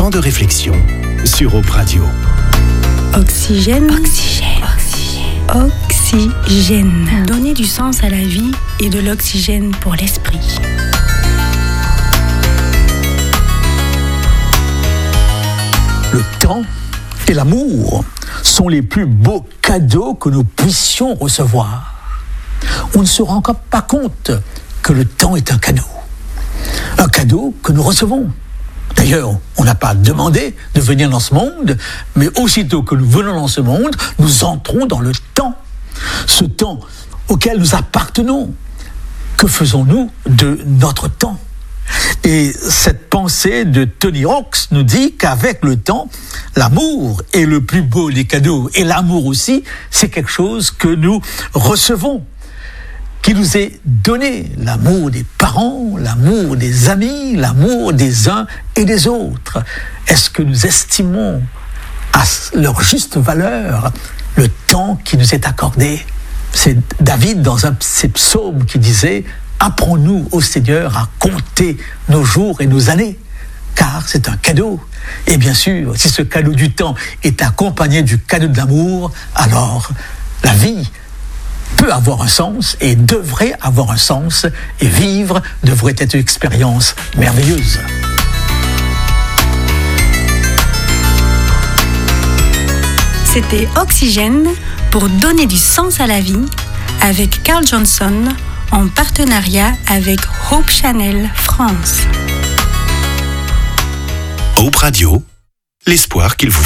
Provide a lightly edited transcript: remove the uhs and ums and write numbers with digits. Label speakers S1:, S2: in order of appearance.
S1: temps de réflexion sur Hope Radio.
S2: Oxygène. Donner du sens à la vie et de l'oxygène pour l'esprit.
S3: Le temps et l'amour sont les plus beaux cadeaux que nous puissions recevoir. On ne se rend encore pas compte que le temps est un cadeau. Un cadeau que nous recevons. D'ailleurs, on n'a pas demandé de venir dans ce monde, mais aussitôt que nous venons dans ce monde, nous entrons dans le temps. Ce temps auquel nous appartenons. Que faisons-nous de notre temps ? Et cette pensée de Tony Hawks nous dit qu'avec le temps, l'amour est le plus beau des cadeaux. Et l'amour aussi, c'est quelque chose que nous recevons, qui nous est donné. L'amour des parents, l'amour des amis, l'amour des uns et des autres. Est-ce que nous estimons à leur juste valeur le temps qui nous est accordé ? C'est David dans un de ses psaumes qui disait « Apprends-nous, ô Seigneur, à compter nos jours et nos années, car c'est un cadeau. » Et bien sûr, si ce cadeau du temps est accompagné du cadeau de l'amour, alors la vie peut avoir un sens et devrait avoir un sens, et vivre devrait être une expérience merveilleuse.
S2: C'était Oxygène pour donner du sens à la vie avec Carl Johnson en partenariat avec Hope Channel France.
S1: Hope Radio, l'espoir qu'il vous